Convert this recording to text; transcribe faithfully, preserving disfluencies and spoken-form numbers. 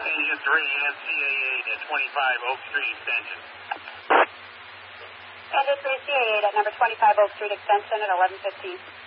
Engine three and C A eight at twenty-five Oak Street Extension. Engine three, C A eight at number twenty-five Oak Street Extension at eleven fifteen.